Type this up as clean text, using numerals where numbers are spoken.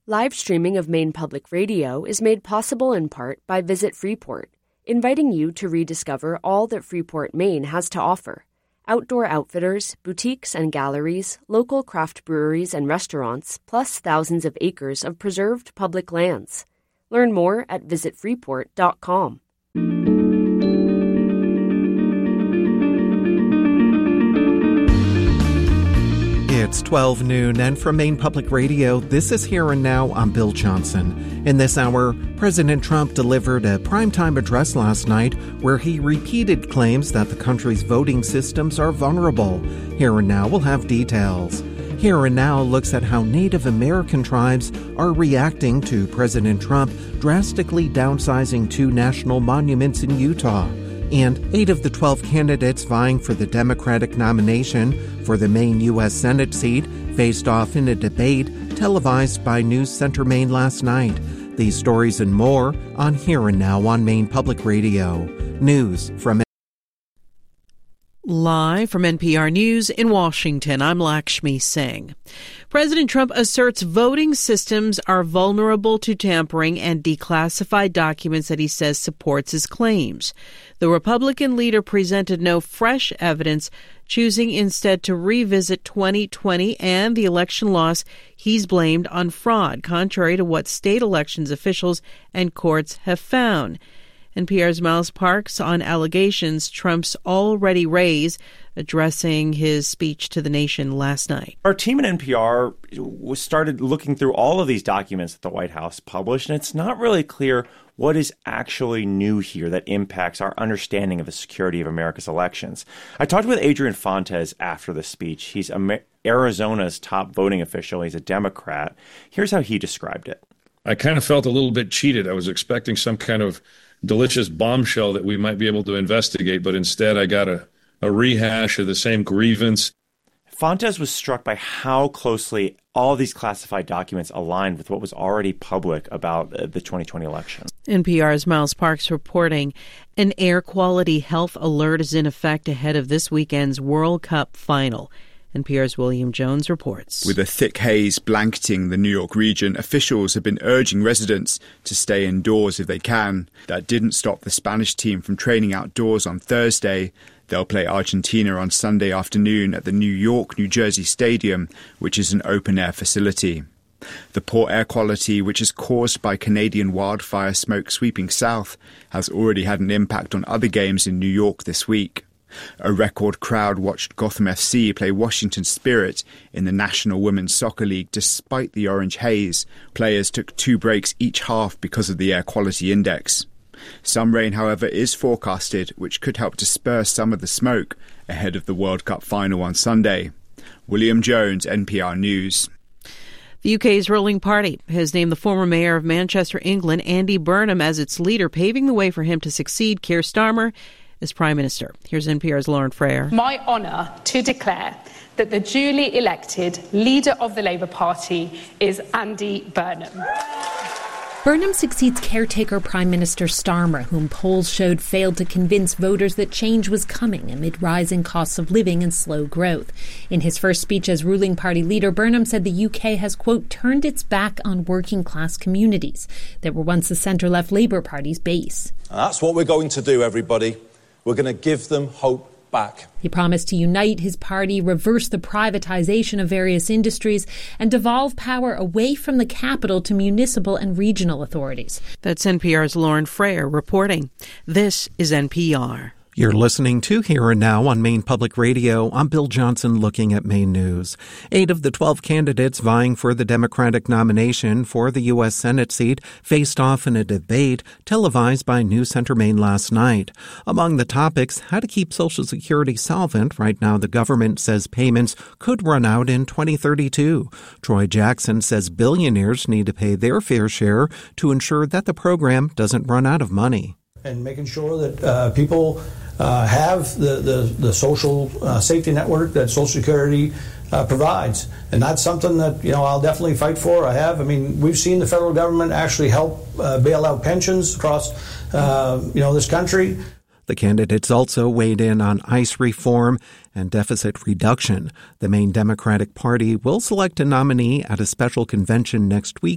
Live streaming of Maine Public Radio is made possible in part by Visit Freeport, inviting you to rediscover all that Freeport, Maine has to offer. Outdoor outfitters, boutiques and galleries, local craft breweries and restaurants, plus thousands of acres of preserved public lands. Learn more at visitfreeport.com. It's 12 noon, and from Maine Public Radio, this is Here and Now. I'm Bill Johnson. In this hour, President Trump delivered a primetime address last night where he repeated claims that the country's voting systems are vulnerable. Here and Now will have details. Here and Now looks at how Native American tribes are reacting to President Trump drastically downsizing 2 national monuments in Utah. And 8 of the 12 candidates vying for the Democratic nomination for the Maine U.S. Senate seat faced off in a debate televised by News Center Maine last night. These stories and more on Here and Now on Maine Public Radio. News from Live from NPR News in Washington, I'm Lakshmi Singh. President Trump asserts voting systems are vulnerable to tampering and declassified documents that he says supports his claims. The Republican leader presented no fresh evidence, choosing instead to revisit 2020 and the election loss he's blamed on fraud, contrary to what state elections officials and courts have found. NPR's Miles Parks on allegations Trump's already raised, addressing his speech to the nation last night. Our team at NPR started looking through all of these documents that the White House published, and it's not really clear what is actually new here that impacts our understanding of the security of America's elections. I talked with Adrian Fontes after the speech. He's Arizona's top voting official. He's a Democrat. Here's how he described it. I kind of felt a little bit cheated. I was expecting some kind of delicious bombshell that we might be able to investigate, but instead I got a rehash of the same grievance. Fontes was struck by how closely all these classified documents aligned with what was already public about the 2020 election. NPR's Miles Parks reporting an air quality health alert is in effect ahead of this weekend's World Cup final. NPR's William Jones reports. With a thick haze blanketing the New York region, officials have been urging residents to stay indoors if they can. That didn't stop the Spanish team from training outdoors on Thursday. They'll play Argentina on Sunday afternoon at the New York, New Jersey Stadium, which is an open-air facility. The poor air quality, which is caused by Canadian wildfire smoke sweeping south, has already had an impact on other games in New York this week. A record crowd watched Gotham FC play Washington Spirit in the National Women's Soccer League despite the orange haze. Players took 2 breaks each half because of the air quality index. Some rain, however, is forecasted, which could help disperse some of the smoke ahead of the World Cup final on Sunday. William Jones, NPR News. The UK's ruling party has named the former mayor of Manchester, England, Andy Burnham, as its leader, paving the way for him to succeed Keir Starmer as Prime Minister. Here's NPR's Lauren Freyer. My honour to declare that the duly elected leader of the Labour Party is Andy Burnham. Burnham succeeds caretaker Prime Minister Starmer, whom polls showed failed to convince voters that change was coming amid rising costs of living and slow growth. In his first speech as ruling party leader, Burnham said the UK has, quote, turned its back on working-class communities that were once the centre-left Labour Party's base. And that's what we're going to do, everybody. We're going to give them hope back. He promised to unite his party, reverse the privatisation of various industries, and devolve power away from the capital to municipal and regional authorities. That's NPR's Lauren Freyer reporting. This is NPR. You're listening to Here and Now on Maine Public Radio. I'm Bill Johnson looking at Maine news. 8 of the 12 candidates vying for the Democratic nomination for the U.S. Senate seat faced off in a debate televised by News Center Maine last night. Among the topics, how to keep Social Security solvent. Right now, the government says payments could run out in 2032. Troy Jackson says billionaires need to pay their fair share to ensure that the program doesn't run out of money. And making sure that people have the social safety network that Social Security provides. And that's something that, I'll definitely fight for. We've seen the federal government actually help bail out pensions across, this country. The candidates also weighed in on ICE reform and deficit reduction. The Maine Democratic Party will select a nominee at a special convention next week